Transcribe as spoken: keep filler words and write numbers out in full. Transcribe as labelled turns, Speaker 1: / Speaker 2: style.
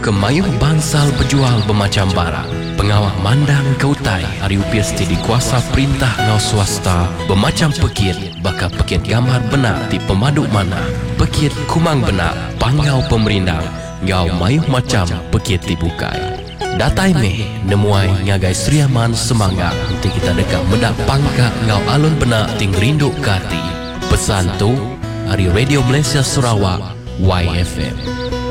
Speaker 1: kemayuh bangsal berjual bermacam barang. Pengawal mandang kautai hari upias di kuasa perintah ngau swasta bermacam pekit, bakal pekit gambar benak di pemaduk mana, pekit kumang benak pangau pemerintah ngau mayuh macam pekit dibukai. Datai meh nemuai ngagai Sriaman Semangga nanti kita dekat medak pangka ngau alun benak ting rinduk karti. Pesan tu hari Radio Malaysia Sarawak Y F M.